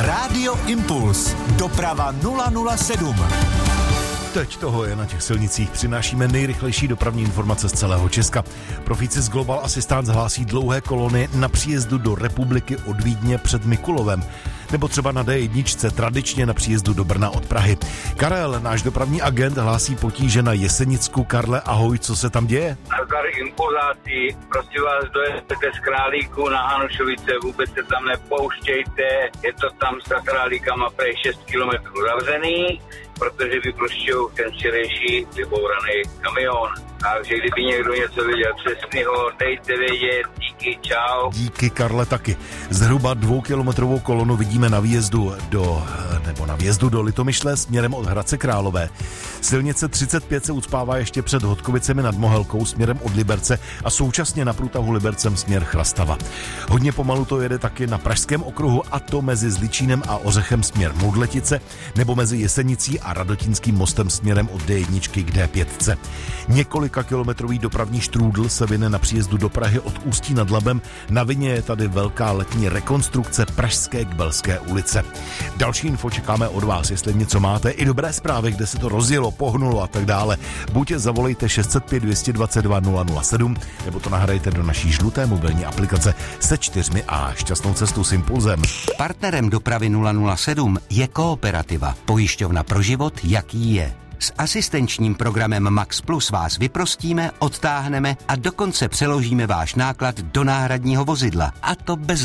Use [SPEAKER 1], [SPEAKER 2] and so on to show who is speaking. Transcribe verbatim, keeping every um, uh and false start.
[SPEAKER 1] Rádio Impuls. Doprava nula nula sedm. Teď toho je na těch silnicích. Přinášíme nejrychlejší dopravní informace z celého Česka. Profíci z Global Assistance hlásí dlouhé kolony na příjezdu do republiky od Vídně před Mikulovem. Nebo třeba na D jedna tradičně na příjezdu do Brna od Prahy. Karel, náš dopravní agent, hlásí potíže na Jesenicku. Karle, ahoj, co se tam děje?
[SPEAKER 2] Nazdar impulzáci, prosím vás, dojezte z Králíku na Hanušovice, vůbec se tam nepouštějte, je to tam s Králíkama prej šest kilometrů zavřený, protože vyplušťují ten včerejší vybouraný kamion. Takže kdyby někdo něco věděl přesného, dejte vědět, díky, čau.
[SPEAKER 1] Díky, Karle, taky. Zhruba dvoukilometrovou kolonu vidíme na výjezdu do, nebo na vjezdu do Litomyšle směrem od Hradce Králové. Silnice třicet pět se ucpává ještě před Hodkovicemi nad Mohelkou směrem od Liberce a současně na průtahu Libercem směr Chrastava. Hodně pomalu to jede taky na Pražském okruhu, a to mezi Zličínem a Ořechem směr Moudletice nebo mezi Jesenicí a Radotínským mostem směrem od D jedna k D pět. Několika kilometrový dopravní štrůdl se vine na příjezdu do Prahy od Ústí nad Labem. Na vině je tady velká letní rekonstrukce Pražské Kbelské ulice. Další info čekáme od vás, jestli něco máte, i dobré zprávy, kde se to rozjelo, pohnulo a tak dále. Buď zavolejte šest set pět dvě dva dva nula nula sedm, nebo to nahrajte do naší žluté mobilní aplikace se čtyřmi a šťastnou cestu s Impulzem.
[SPEAKER 3] Partnerem dopravy nula nula sedm je Kooperativa, pojišťovna pro život, jaký je. S asistenčním programem Max Plus vás vyprostíme, odtáhneme a dokonce přeložíme váš náklad do náhradního vozidla. A to bez